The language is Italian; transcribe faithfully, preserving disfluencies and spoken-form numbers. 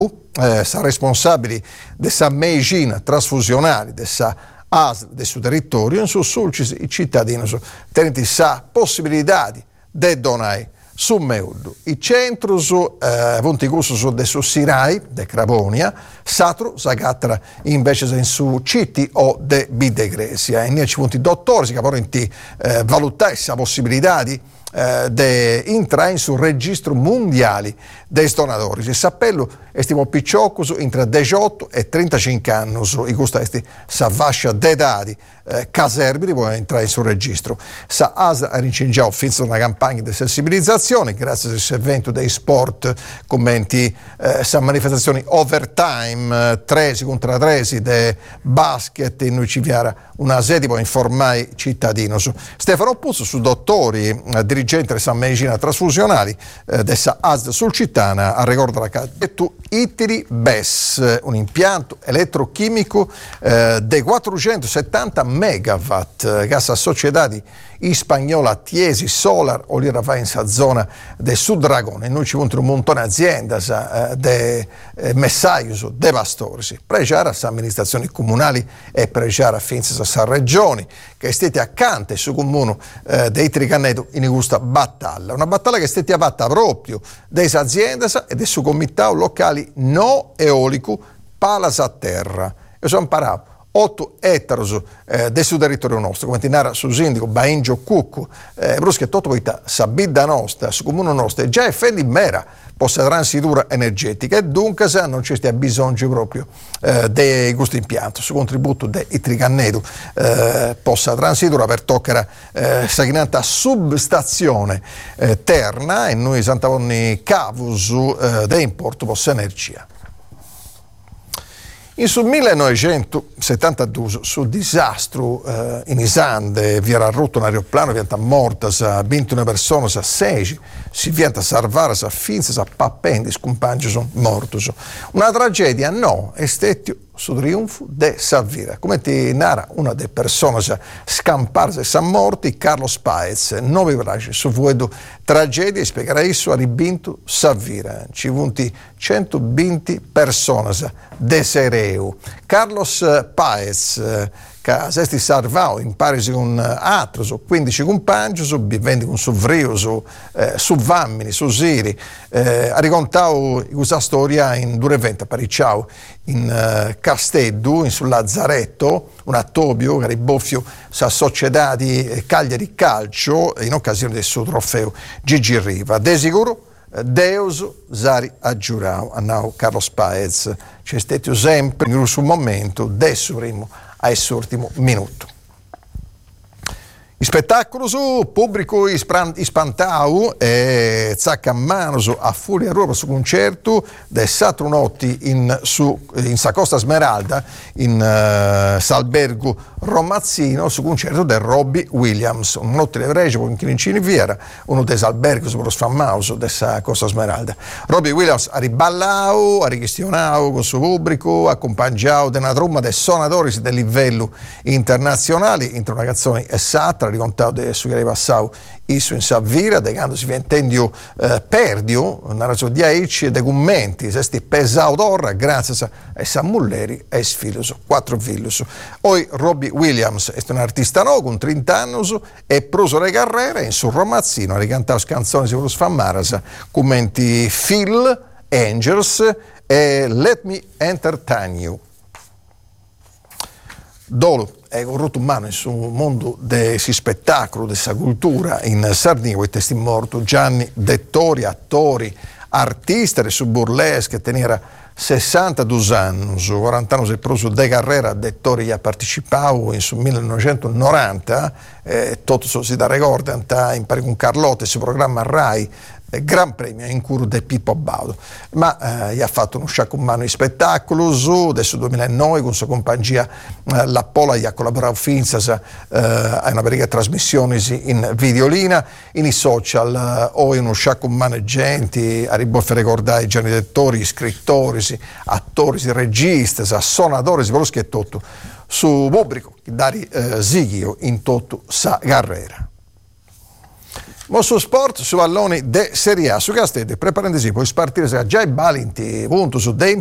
eh, sa responsabili dessa medicina trasfusionale, dessa A S L del suo territorio, in suo sulcis i cittadini tenenti sa possibilità di donare su Meudu. I centri su eh, Vonticusso su de su Sirai, de Cravonia, Satro, Sagatra invece in su Citti o de Bidegresia. E ne ci punti dottori che poi eh, valutare questa possibilità di eh, de entrare sul registro mondiale dei donatori. Se sappello estimo picciocco tra diciotto e trentacinque anni, i questa sa fascia d'età eh, caserbili può entrare sul registro. Sa A S L ha rincigiato fin una campagna di sensibilizzazione grazie a questo evento dei sport, commenti eh, sa manifestazioni overtime, eh, tresi contro tresi de basket, in noi ci viara una sede per informare i cittadini. Stefano Puzzo su dottori, eh, dirigente della medicina trasfusionale eh, dessa A S L sul Cittana, a ricordo che tu Itiri BES, un impianto elettrochimico eh, di quattrocentosettanta megawatt, gas a società di spagnola Tiesi Solar, o lì va in sa zona del Sud Dragone. Noi ci puntiamo un montone di aziende eh, de eh, messaggi devastori. Pregare a amministrazioni comunali e pregare a finza sa regioni che stete accanto su comune eh, dei Tricaneto in questa battaglia. Una battaglia che stete fatta proprio delle aziende e del suo comitato locali no eolico palas a terra. Io sono imparato otto ettari eh, del suo territorio nostro, come tinara su sindaco Baingio Cucco, eh, brusche tutto questa sabidda nostra, su comune nostro, già effendi mera possa transitura energetica e dunque se non ci stia bisogno proprio eh, di questo impianto, su contributo dei Tricanneto eh, possa transitura per toccare eh, saginanta substazione eh, terna e noi santavonni cavus eh, de importo possa energia. In sul millenovecentosettantadue, sul disastro eh, in Isande, vi era rotto un aeroplano, vi era morta ventuno persone, sei, si viene salvare, si finse, si pappendi, scompangi, sono morti. Una tragedia, no, è stato sul trionfo de Savvira. Come ti narra una delle persone scamparse e sono morti, Carlos Paez, nove bracci su vuedo tragedia, e spiegherà isso a ribinto Savvira. Ci vunti centoventi persone de Sereu. Carlos Paez, che si salvò in parisi con altri, su quindici compagni, su viventi con su Vrio, su, eh, su Vammini, su Siri. Eh, ha raccontato questa storia in due eventi, a Paricciao, in uh, Casteddu, in sul Lazzaretto, un attobio che riboffio sa società di Cagliari Calcio in occasione del suo trofeo Gigi Riva. De sicuro Deus Zari Aggiurao, annao Carlos Paez, c'è stato sempre in un momento adesso primo a ultimo minuto. Il spettacolo su pubblico ispantau e zaccammano su a furia roba su concerto del Satro Notti in, su, in Sa Costa Smeralda in uh, Salbergo Romazzino su concerto del Robbie Williams, un notte di Reggio con Chirincini Viera, uno dei alberghi su famoso del Sa Costa Smeralda. Robbie Williams ha riballao, ha richestionato con il suo pubblico, ha accompagnato una tromba dei suonatori del livello internazionale in una canzone esatta ricontato su che passato isso in Savvira, de quando si intendio eh, perdio, una ragione di aici e de commenti, se sti pesao d'orra, grazie a Samulleri e sfiloso, quattro filoso. Poi Robbie Williams è un artista nuovo con trenta anni e proso le carriere in su Romazzino, ha ricantato canzoni su Sfammaras, commenti Phil, Angels e Let Me Entertain You. Dolo è corrotto in mano sul mondo del spettacolo, della cultura in Sardegna, con testi morto Gianni Dettori, attori, artisti su burlesque, tenera sessantadue anni, su quaranta anni del proso de carriera, Dettori ha partecipato in su millenovecentonovanta, eh, tutto si da ricorda, in pari con Carlotta, su programma Rai, Gran Premio in cura di Pippo Baudo, ma eh, ha fatto uno sciacco in mano di spettacolo su, adesso duemilanove con sua compagnia eh, La Pola gli ha collaborato finzas eh, a una veriga trasmissione in videolina, in i social eh, o in uno sciacco in mano gente, a riboffe ricordare Gianni Dettori, scrittori, attori, registi, suonatori, quello che è tutto su pubblico, dari eh, Sighio in tutto sa carriera. Mo su sport, su valloni de Serie A, su Castelli, preparandisi, poi spartire già i balinti, punto su dei